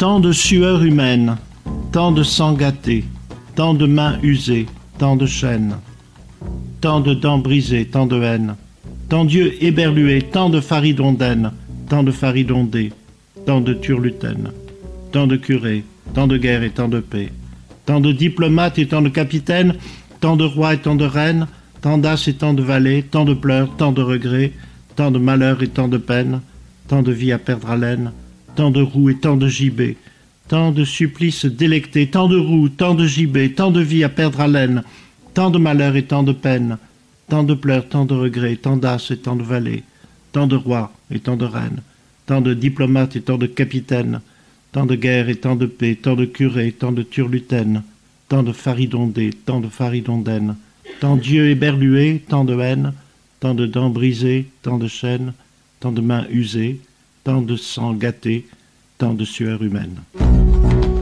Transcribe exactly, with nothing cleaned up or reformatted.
Tant de sueurs humaines, tant de sang gâté, tant de mains usées, tant de chaînes, tant de dents brisées, tant de haine, tant d'yeux éberlués, tant de faridondaines, tant de faridondés, tant de turlutaines, tant de curés, tant de guerre et tant de paix, tant de diplomates et tant de capitaines, tant de rois et tant de reines, tant d'as et tant de valets, tant de pleurs, tant de regrets, tant de malheurs et tant de peines, tant de vies à perdre haleine, tant de roues et tant de gibets, tant de supplices délectés, tant de roues, tant de gibets, tant de vies à perdre haleine, tant de malheurs et tant de peines, tant de pleurs, tant de regrets, tant d'as et tant de valets, tant de rois et tant de reines, tant de diplomates et tant de capitaines, tant de guerre et tant de paix, tant de curés, tant de turlutaines, tant de faridondés, tant de faridondaines, tant d'yeux éberlués, tant de haine, tant de dents brisées, tant de chaînes, tant de mains usées, tant de sang gâté, tant de sueurs humaines.